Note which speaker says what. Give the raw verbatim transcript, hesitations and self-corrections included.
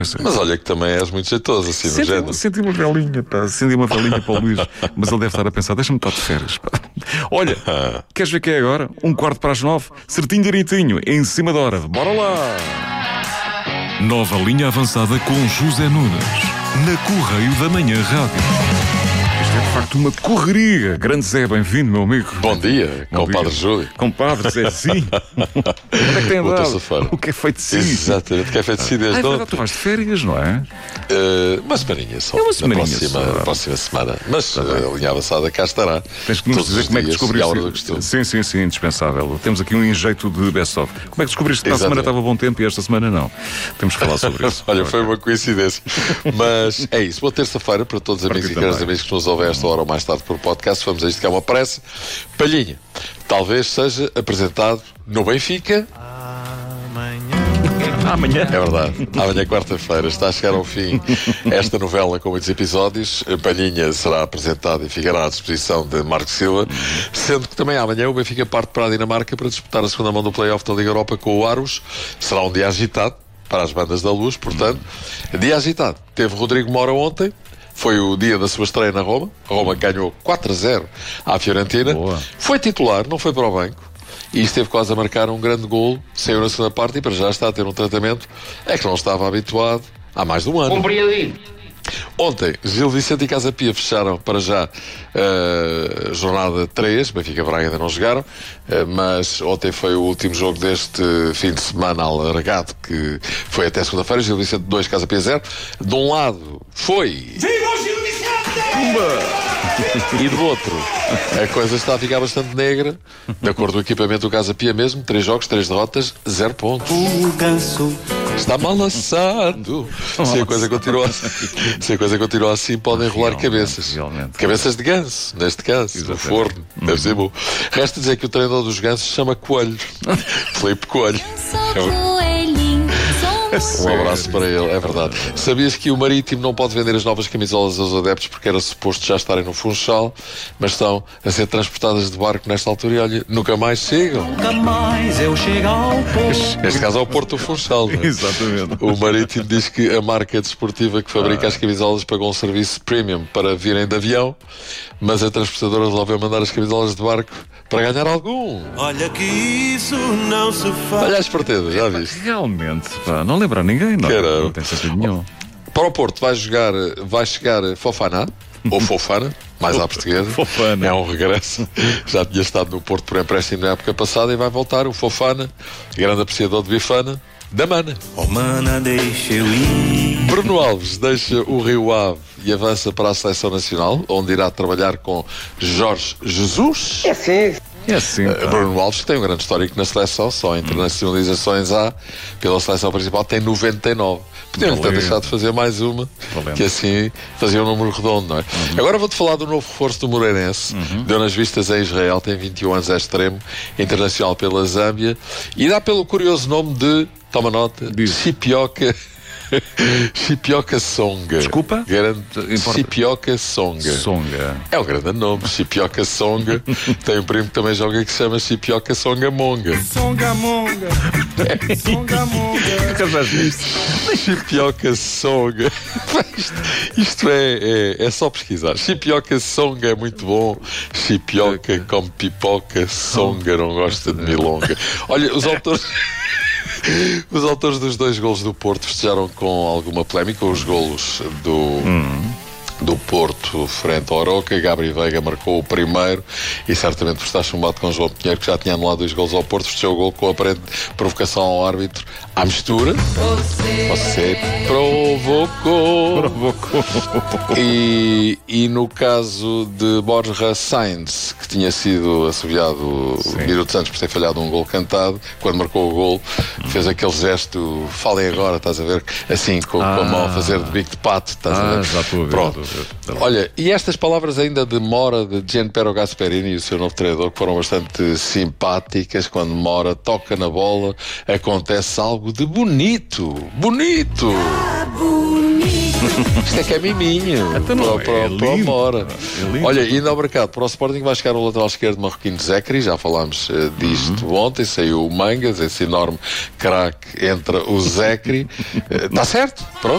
Speaker 1: Mas olha que também és muito jeitoso, assim, no
Speaker 2: Senti,
Speaker 1: género.
Speaker 2: senti uma velinha, pá. Senti uma velinha para o Luís. Mas ele deve estar a pensar, deixa-me estar de férias, pá. Olha, queres ver que é agora? Um quarto para as nove, certinho direitinho, em cima da hora. Bora lá!
Speaker 3: Nova linha avançada com José Nunes, na Correio da Manhã Rádio.
Speaker 2: Isto é de facto uma correria. Grande Zé, bem-vindo, meu amigo.
Speaker 1: Bom dia,
Speaker 2: Bom
Speaker 1: compadre
Speaker 2: dia.
Speaker 1: Júlio.
Speaker 2: Compadre Zezinho. Onde é que tem
Speaker 1: Boa
Speaker 2: andado?
Speaker 1: terça-feira.
Speaker 2: O que é feito de si?
Speaker 1: Exatamente, o que é feito de si
Speaker 2: Ah,
Speaker 1: desde
Speaker 2: é verdade,
Speaker 1: ontem.
Speaker 2: tu vais de férias, não é?
Speaker 1: Uh, uma semaninha só.
Speaker 2: É uma semaninha
Speaker 1: na próxima,
Speaker 2: só.
Speaker 1: na próxima semana. Mas uh, a linha avançada cá estará.
Speaker 2: Tens que nos
Speaker 1: Todos
Speaker 2: dizer
Speaker 1: os
Speaker 2: como é que
Speaker 1: dias e à hora do
Speaker 2: descobriste.
Speaker 1: costume.
Speaker 2: Sim, sim, sim, indispensável. Temos aqui um enjeito de best-of. Como é que descobriste que na semana
Speaker 1: Exatamente.
Speaker 2: estava bom tempo e esta semana não? Temos que falar sobre isso.
Speaker 1: Olha, foi uma coincidência. Mas é isso. Boa terça-feira para todos os amigos e caros amigos que nos ouvem esta hora ou mais tarde por podcast. Vamos a isto que é uma pressa. Palhinha, talvez seja apresentado no Benfica.
Speaker 2: Amanhã.
Speaker 1: É verdade. Amanhã, quarta-feira, está a chegar ao fim esta novela com muitos episódios. Palhinha será apresentado e ficará à disposição de Marco Silva, sendo que também amanhã o Benfica parte para a Dinamarca para disputar a segunda mão do play-off da Liga Europa com o Aros. Será um dia agitado para as bandas da luz, portanto, dia agitado. Teve Rodrigo Mora ontem. Foi o dia da sua estreia na Roma. A Roma ganhou quatro a zero à Fiorentina.
Speaker 2: Boa.
Speaker 1: Foi titular, não foi para o banco. E esteve quase a marcar um grande golo. Saiu na segunda parte e para já está a ter um tratamento é que não estava habituado há mais de um ano.
Speaker 4: Compreendido.
Speaker 1: Ontem, Gil Vicente e Casa Pia fecharam para já a jornada três. Benfica e Braga ainda não jogaram, uh, mas ontem foi o último jogo deste fim de semana alargado, que foi até segunda-feira. Gil Vicente dois, Casa Pia zero. De um lado foi...
Speaker 4: Viva o Gil Vicente!
Speaker 1: Pumba! E do outro, a coisa está a ficar bastante negra. De acordo com o equipamento do Casa Pia mesmo, três jogos, três derrotas, zero pontos. Está mal assado. Se a coisa continua assim, se a coisa continua assim, podem rolar
Speaker 2: Realmente,
Speaker 1: cabeças.
Speaker 2: realmente.
Speaker 1: Cabeças de ganso, neste caso, no
Speaker 2: Exatamente.
Speaker 1: forno. Deve ser bom. Resta dizer que o treinador dos gansos se chama Coelho. Filipe Coelho. É um- Um abraço para ele, é verdade. Sabias que o Marítimo não pode vender as novas camisolas aos adeptos porque era suposto já estarem no Funchal, mas estão a ser transportadas de barco nesta altura e olha, nunca mais chegam.
Speaker 5: Nunca mais eu chego ao Porto.
Speaker 1: Neste caso ao Porto do Funchal. Não é?
Speaker 2: Exatamente.
Speaker 1: O Marítimo diz que a marca desportiva que fabrica as camisolas pagou um serviço premium para virem de avião, mas a transportadora resolveu mandar as camisolas de barco para ganhar algum.
Speaker 5: Olha que isso não se faz.
Speaker 1: Olha a esperteza, já viste?
Speaker 2: Realmente, pá, não lembra ninguém, não,
Speaker 1: Caramba.
Speaker 2: não tem sentido nenhum.
Speaker 1: Para o Porto vai jogar, vai chegar Fofana, ou Fofana, mais à portuguesa.
Speaker 2: Fofana.
Speaker 1: É um regresso. Já tinha estado no Porto por empréstimo na época passada e vai voltar o Fofana, grande apreciador de bifana, da Mana.
Speaker 5: Oh mana, deixa eu ir.
Speaker 1: Bruno Alves deixa o Rio Ave e avança para a Seleção Nacional, onde irá trabalhar com Jorge Jesus.
Speaker 4: É sim.
Speaker 2: É assim,
Speaker 1: Uh,
Speaker 2: pá.
Speaker 1: Bruno Alves, que tem um grande histórico na seleção, só internacionalizações há, pela seleção principal tem noventa e nove. Podiam ter
Speaker 2: Valeu.
Speaker 1: deixado de fazer mais uma,
Speaker 2: Valeu.
Speaker 1: que assim fazia um número redondo, não é?
Speaker 2: Uhum.
Speaker 1: Agora vou-te falar do novo reforço do Moreirense, deu nas vistas em Israel, tem vinte e um anos, é extremo, internacional pela Zâmbia, e dá pelo curioso nome de, toma nota,
Speaker 2: Diz.
Speaker 1: Chipioca. Chipioca Songa.
Speaker 2: Desculpa?
Speaker 1: Grande...
Speaker 2: Importa.
Speaker 1: Chipioca Songa.
Speaker 2: Songa.
Speaker 1: É um grande nome, Chipioca Songa. Tem um primo que também joga que se chama Chipioca Songamonga.
Speaker 5: Songamonga. Songamonga.
Speaker 2: Casaste nisto?
Speaker 1: Chipioca Songa. Isto, isto é, é, é só pesquisar. Chipioca Songa é muito bom. Chipioca com pipoca. Songa não gosta de milonga. Olha, os autores. Os autores dos dois golos do Porto festejaram com alguma polémica os golos do, do Porto frente ao Aroca. Gabriel Veiga marcou o primeiro e certamente por estar chumbado com João Pinheiro, que já tinha anulado dois golos ao Porto, festejou o gol com a aparente provocação ao árbitro à mistura. Você provocou.
Speaker 2: Provocou.
Speaker 1: E, e no caso de Borja Sainz, que tinha sido assobiado Minuto Santos por ter falhado um gol cantado, quando marcou o gol, fez aquele gesto, falem agora, estás a ver, assim, com,
Speaker 2: Ah.
Speaker 1: com a mão a fazer de bico de pato, estás a
Speaker 2: Ah,
Speaker 1: ver?
Speaker 2: já estou a ver.
Speaker 1: Pronto.
Speaker 2: já estou a ver.
Speaker 1: Olha, e estas palavras ainda de Mora, de Gianpiero Gasperini e o seu novo treinador, que foram bastante simpáticas. Quando Mora toca na bola, acontece algo de bonito. Bonito! Isto é que é miminho.
Speaker 2: Então não,
Speaker 1: para, para,
Speaker 2: é
Speaker 1: para o
Speaker 2: lindo.
Speaker 1: Mora.
Speaker 2: É lindo.
Speaker 1: Olha, ainda ao mercado, para o Sporting vai chegar o lateral esquerdo marroquino Zecri, já falámos uh, disto
Speaker 2: Uhum.
Speaker 1: ontem, saiu o Mangas, esse enorme craque, entra o Zecri. Está certo? Pronto.